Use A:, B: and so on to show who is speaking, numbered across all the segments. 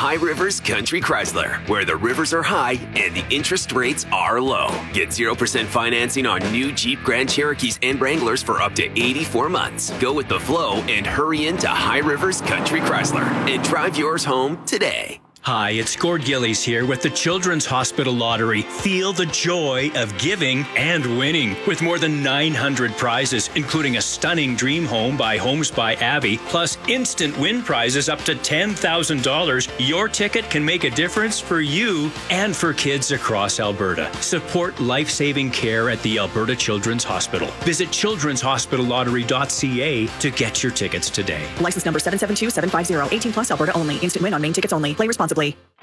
A: High Rivers Country Chrysler, where the rivers are high and the interest rates are low. Get 0% financing on new Jeep Grand Cherokees and Wranglers for up to 84 months. Go with the flow and hurry into High Rivers Country Chrysler and drive yours home today.
B: Hi, it's Gord Gillies here with the Children's Hospital Lottery. Feel the joy of giving and winning with more than 900 prizes, including a stunning dream home by Homes by Abby, plus instant win prizes up to $10,000. Your ticket can make a difference for you and for kids across Alberta. Support life-saving care at the Alberta Children's Hospital. Visit children'shospitallottery.ca to get your tickets today.
C: License number 772750. 18 plus Alberta only. Instant win on main tickets only. Play responsibly.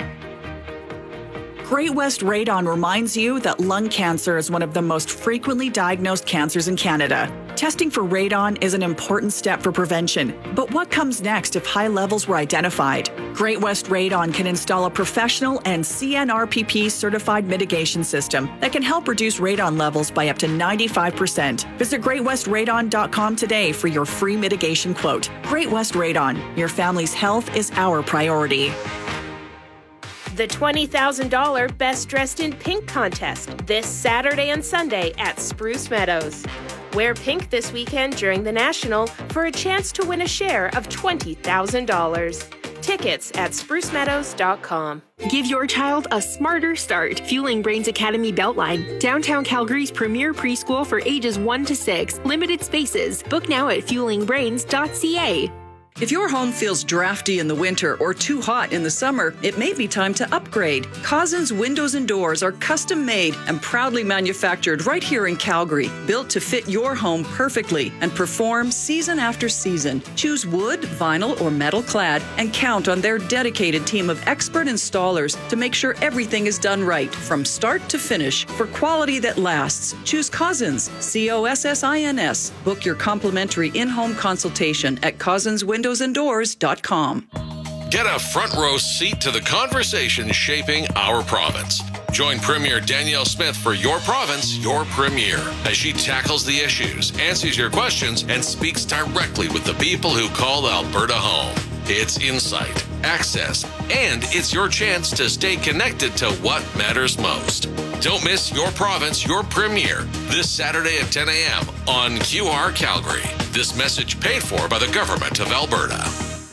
C: Great West Radon reminds you that lung cancer is one of the most frequently diagnosed cancers in Canada. Testing for radon is an important step for prevention. But what comes next if high levels were identified? Great West Radon can install a professional and CNRPP certified mitigation system that can help reduce radon levels by up to 95%. Visit greatwestradon.com today for your free mitigation quote. Great West Radon. Your family's health is our priority.
D: The $20,000 Best Dressed in Pink contest this Saturday and Sunday at Spruce Meadows. Wear pink this weekend during the National for a chance to win a share of $20,000. Tickets at sprucemeadows.com.
E: Give your child a smarter start. Fueling Brains Academy Beltline, downtown Calgary's premier preschool for ages 1 to 6. Limited spaces. Book now at fuelingbrains.ca.
C: If your home feels drafty in the winter or too hot in the summer, it may be time to upgrade. Cousins Windows and Doors are custom made and proudly manufactured right here in Calgary, built to fit your home perfectly and perform season after season. Choose wood, vinyl, or metal clad and count on their dedicated team of expert installers to make sure everything is done right from start to finish for quality that lasts. Choose Cousins, COSSINS. Book your complimentary in-home consultation at cousinswindowsanddoors.com.
F: Get a front row seat to the conversation shaping our province. Join Premier Danielle Smith for Your Province, Your Premier, as she tackles the issues, answers your questions, and speaks directly with the people who call Alberta home. It's insight, access, and it's your chance to stay connected to what matters most. Don't miss Your Province, Your Premier this Saturday at 10 a.m. on QR Calgary. This message paid for by the Government of Alberta.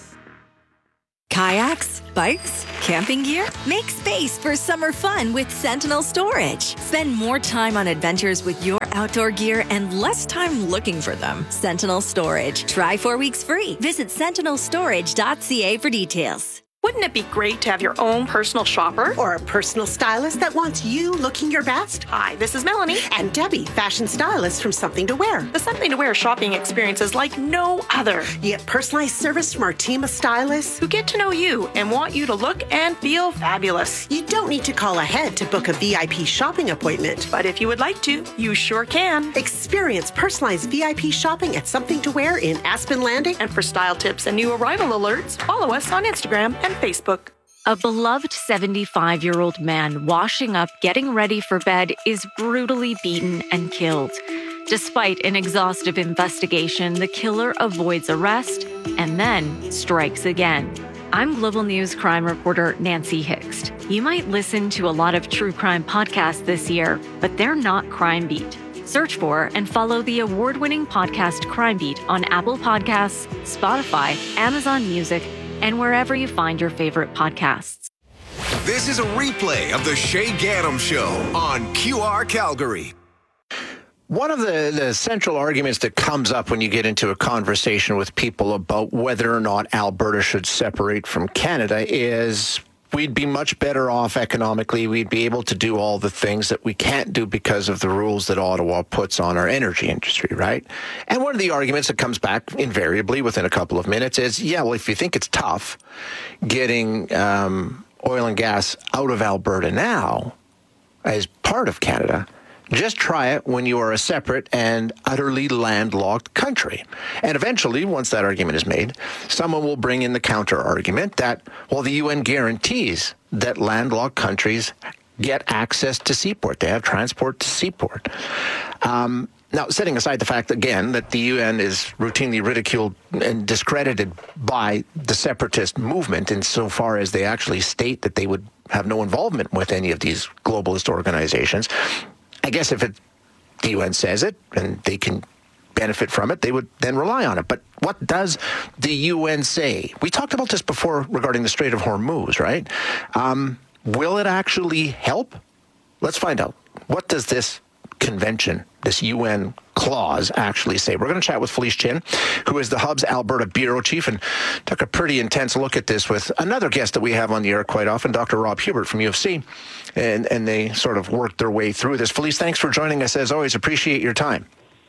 G: Kayaks, bikes, camping gear? Make space for summer fun with Sentinel Storage. Spend more time on adventures with your outdoor gear and less time looking for them. Sentinel Storage. Try 4 weeks free. Visit sentinelstorage.ca for details.
H: Wouldn't it be great to have your own personal shopper?
I: Or a personal stylist that wants you looking your best?
H: Hi, this is Melanie.
I: And Debbie, fashion stylist from Something to Wear.
H: The Something to Wear shopping experience is like no other.
I: You get personalized service from our team of stylists
H: who get to know you and want you to look and feel fabulous.
I: You don't need to call ahead to book a VIP shopping appointment.
H: But if you would like to, you sure can.
I: Experience personalized VIP shopping at Something to Wear in Aspen Landing.
H: And for style tips and new arrival alerts, follow us on Instagram and Facebook.
J: A beloved 75-year-old man washing up, getting ready for bed, is brutally beaten and killed. Despite an exhaustive investigation, the killer avoids arrest and then strikes again. I'm Global News crime reporter Nancy Hixt. You might listen to a lot of true crime podcasts this year, but they're not Crime Beat. Search for and follow the award-winning podcast Crime Beat on Apple Podcasts, Spotify, Amazon Music, and wherever you find your favorite podcasts.
K: This is a replay of the Shay Gaddam Show on QR Calgary.
L: One of the central arguments that comes up when you get into a conversation with people about whether or not Alberta should separate from Canada is we'd be much better off economically. We'd be able to do all the things that we can't do because of the rules that Ottawa puts on our energy industry, right? And one of the arguments that comes back invariably within a couple of minutes is, yeah, well, if you think it's tough getting oil and gas out of Alberta now as part of Canada, just try it when you are a separate and utterly landlocked country. And eventually, once that argument is made, someone will bring in the counter argument that, well, the UN guarantees that landlocked countries get access to seaport. They have transport to seaport. Now, setting aside the fact, again, that the UN is routinely ridiculed and discredited by the separatist movement insofar as they actually state that they would have no involvement with any of these globalist organizations, I guess if the UN says it and they can benefit from it, they would then rely on it. But what does the UN say? We talked about this before regarding the Strait of Hormuz, right? Will it actually help? Let's find out. What does this convention, this UN clause, actually say? We're going to chat with Felice Chin, who is the Hub's Alberta Bureau Chief, and took a pretty intense look at this with another guest that we have on the air quite often, Dr. Rob Hubert from U of C, and they sort of worked their way through this. Felice, thanks for joining us as always. Appreciate your time.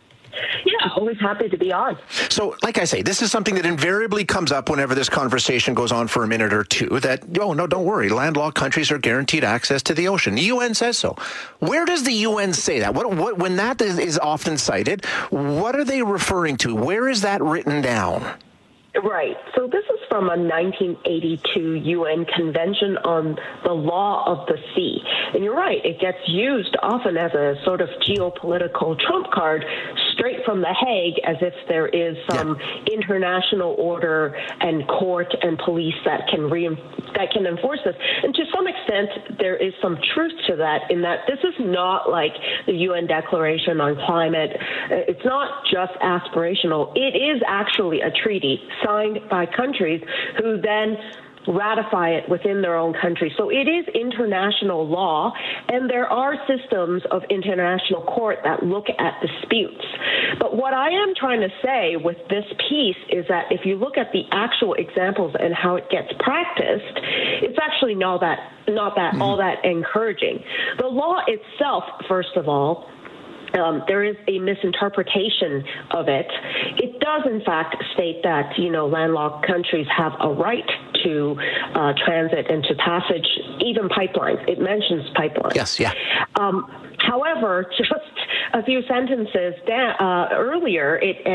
M: Yeah, always happy to be on.
L: So, like I say, this is something that invariably comes up whenever this conversation goes on for a minute or two, that, oh, no, don't worry, landlocked countries are guaranteed access to the ocean. The UN says so. Where does the UN say that? What when that is often cited, what are they referring to? Where is that written down?
M: Right. So this is from a 1982 UN Convention on the Law of the Sea. And you're right, it gets used often as a sort of geopolitical trump card straight from The Hague, as if there is some international order and court and police that can enforce this. And to some extent, there is some truth to that, in that this is not like the UN Declaration on Climate. It's not just aspirational. It is actually a treaty signed by countries who then ratify it within their own country. So it is international law, and there are systems of international court that look at disputes. But what I am trying to say with this piece is that if you look at the actual examples and how it gets practiced, it's actually not all that encouraging. The law itself, first of all, there is a misinterpretation of it. It does, in fact, state that, landlocked countries have a right to transit and to passage, even pipelines. It mentions pipelines.
L: Yes, yeah.
M: However, just a few sentences earlier,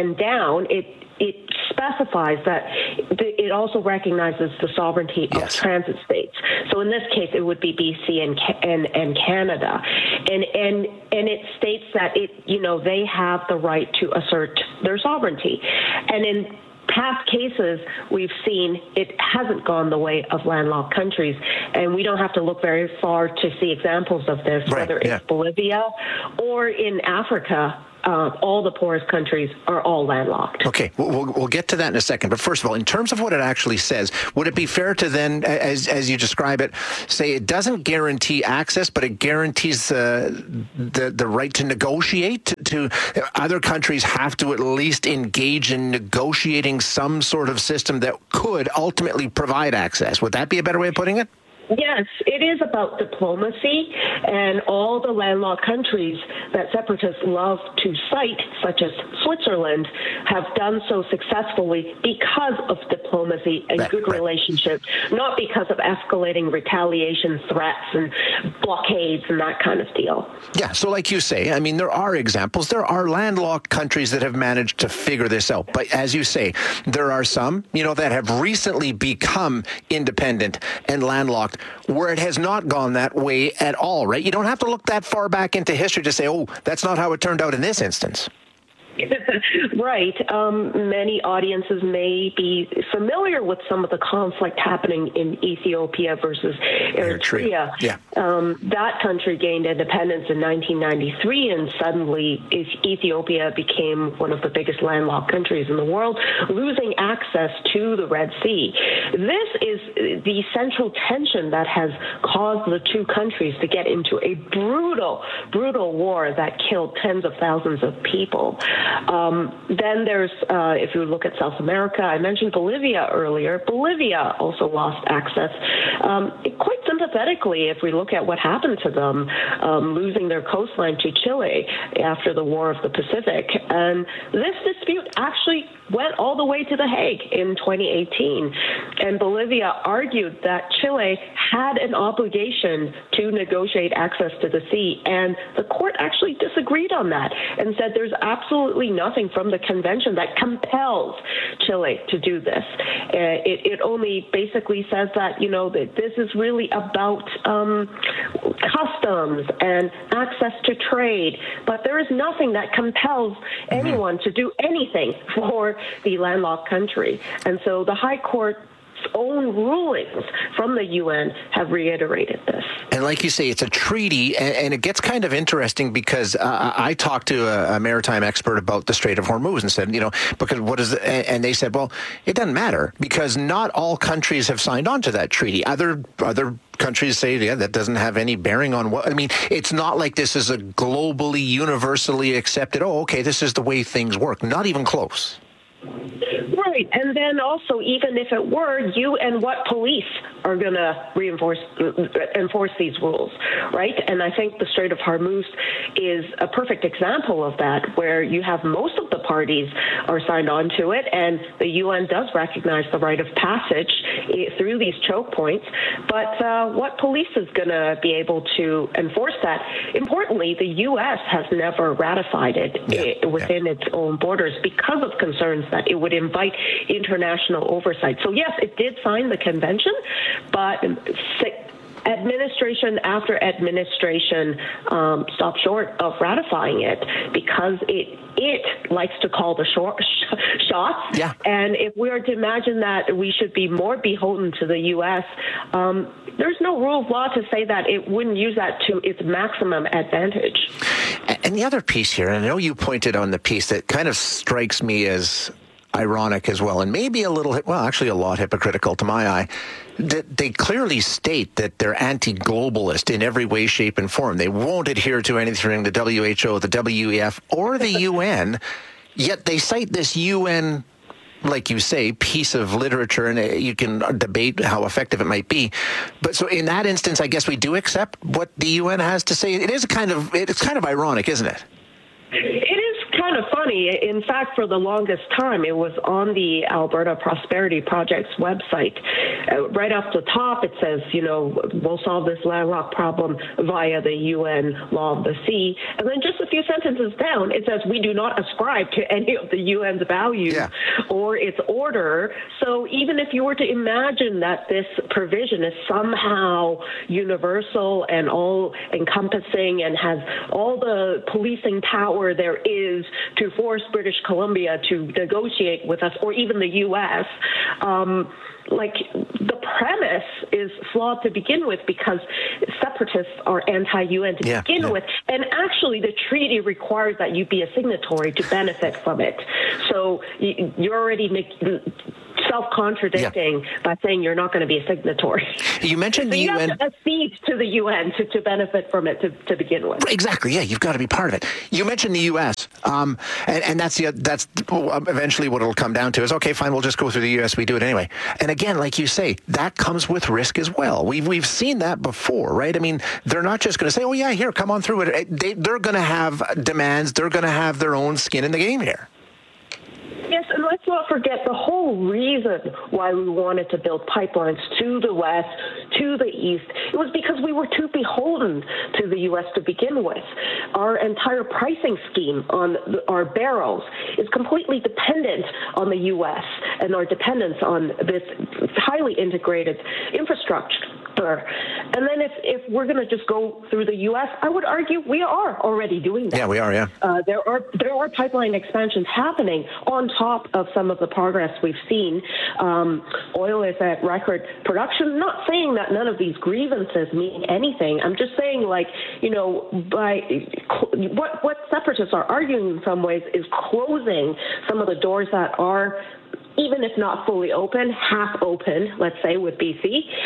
M: it specifies that it also recognizes the sovereignty of transit states. So in this case, it would be BC and Canada, and it states that they have the right to assert their sovereignty, and in past cases, we've seen it hasn't gone the way of landlocked countries, and we don't have to look very far to see examples of this, whether it's Bolivia or in Africa. All the poorest countries are all landlocked.
L: Okay, we'll get to that in a second. But first of all, in terms of what it actually says, would it be fair to then, as you describe it, say it doesn't guarantee access, but it guarantees the right to negotiate? To other countries have to at least engage in negotiating some sort of system that could ultimately provide access. Would that be a better way of putting it?
M: Yes, it is about diplomacy, and all the landlocked countries that separatists love to cite, such as Switzerland, have done so successfully because of diplomacy and good relationships, not because of escalating retaliation threats and blockades and that kind of deal.
L: Yeah, so like you say, I mean, there are examples. There are landlocked countries that have managed to figure this out. But as you say, there are some, that have recently become independent and landlocked, where it has not gone that way at all, right? You don't have to look that far back into history to say, oh, that's not how it turned out in this instance.
M: Right. Many audiences may be familiar with some of the conflict happening in Ethiopia versus Eritrea.
L: Yeah.
M: That country gained independence in 1993, and suddenly Ethiopia became one of the biggest landlocked countries in the world, losing access to the Red Sea. This is the central tension that has caused the two countries to get into a brutal war that killed tens of thousands of people. Then there's, if you look at South America, I mentioned Bolivia earlier. Bolivia also lost access. Quite sympathetically, if we look at what happened to them, losing their coastline to Chile after the War of the Pacific. And this dispute actually went all the way to The Hague in 2018. And Bolivia argued argued that Chile had an obligation to negotiate access to the sea, and the court actually disagreed on that and said there's absolutely nothing from the convention that compels Chile to do this. It only basically says that, that this is really about customs and access to trade, but there is nothing that compels anyone to do anything for the landlocked country. And so the High Court's own rulings from the UN have reiterated this.
L: And like you say, it's a treaty, and it gets kind of interesting because I talked to a maritime expert about the Strait of Hormuz and said, because what is it? And they said, well, it doesn't matter because not all countries have signed on to that treaty. Other countries say, yeah, that doesn't have any bearing on what. I mean, it's not like this is a globally, universally accepted, okay, this is the way things work. Not even close.
M: Right. And then also, even if it were, you and what police are going to enforce these rules, right? And I think the Strait of Hormuz is a perfect example of that, where you have most of the parties are signed on to it, and the UN does recognize the right of passage through these choke points. But what police is going to be able to enforce that? Importantly, the U.S. has never ratified it within its own borders because of concerns that it would invite international oversight. So yes, it did sign the convention, but administration after administration stopped short of ratifying it because it likes to call the shots. Yeah. And if we are to imagine that we should be more beholden to the U.S., there's no rule of law to say that it wouldn't use that to its maximum advantage.
L: And the other piece here, and I know you pointed on the piece that kind of strikes me as ironic as well, and maybe a little, actually a lot hypocritical to my eye, that they clearly state that they're anti-globalist in every way, shape, and form. They won't adhere to anything the WHO, the WEF, or the UN, yet they cite this UN, like you say, piece of literature, and you can debate how effective it might be. But so in that instance, I guess we do accept what the UN has to say. It's kind of ironic, isn't it?
M: It is kind of funny. In fact, for the longest time, it was on the Alberta Prosperity Project's website. Right off the top, it says, we'll solve this landlocked problem via the UN law of the sea. And then just a few sentences down, it says, we do not ascribe to any of the UN's values or its order. So even if you were to imagine that this provision is somehow universal and all-encompassing and has all the policing power there is to force British Columbia to negotiate with us, or even the U.S., the premise is flawed to begin with because separatists are anti-UN to begin with. And actually, the treaty requires that you be a signatory to benefit from it. So you're already self-contradicting by saying you're not going to be a signatory.
L: You mentioned the UN.
M: You have to accede to the UN to benefit from it to begin with.
L: Exactly. Yeah, you've got to be part of it. You mentioned the U.S. And that's eventually what it'll come down to is, okay, fine, we'll just go through the U.S. We do it anyway. And again, like you say, that comes with risk as well. We've seen that before, right? I mean, they're not just going to say, oh yeah, here, come on through it. They're going to have demands. They're going to have their own skin in the game here.
M: Yes, and let's not forget the whole reason why we wanted to build pipelines to the west, to the east. It was because we were too beholden to the U.S. to begin with. Our entire pricing scheme on our barrels is completely dependent on the U.S. and our dependence on this highly integrated infrastructure. And then if we're going to just go through the U.S., I would argue we are already doing that.
L: Yeah, we are, yeah.
M: There are pipeline expansions happening on top of some of the progress we've seen. Oil is at record production. Not saying that none of these grievances mean anything. I'm just saying, by what separatists are arguing in some ways is closing some of the doors that are, even if not fully open, half open, let's say, with BC,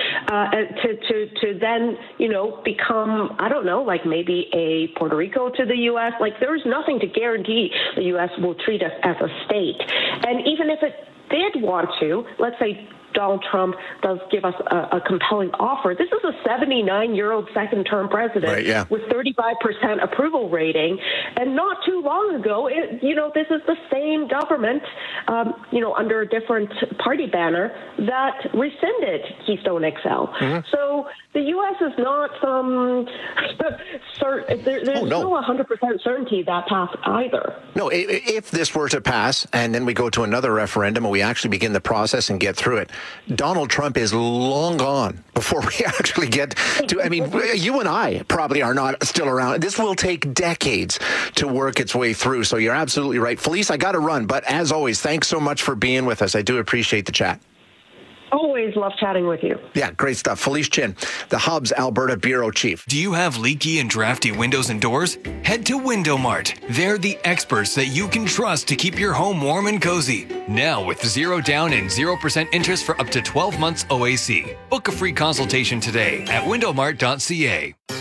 M: to then, become, I don't know, like maybe a Puerto Rico to the U.S. There's nothing to guarantee the U.S. will treat us as a state. And even if it did want to, let's say, Donald Trump does give us a compelling offer. This is a 79-year-old second-term president with 35% approval rating. And not too long ago, this is the same government, under a different party banner that rescinded Keystone XL. So the U.S. is not there's no 100% certainty that path either.
L: No, if this were to pass and then we go to another referendum and we actually begin the process and get through it, Donald Trump is long gone before we actually get to, you and I probably are not still around. This will take decades to work its way through. So you're absolutely right. Felice, I got to run. But as always, thanks so much for being with us. I do appreciate the chat.
M: Always love chatting with you.
L: Yeah, great stuff. Felice Chin, the Hub's Alberta Bureau Chief.
N: Do you have leaky and drafty windows and doors? Head to Window Mart. They're the experts that you can trust to keep your home warm and cozy. Now with 0 down and 0% interest for up to 12 months OAC. Book a free consultation today at windowmart.ca.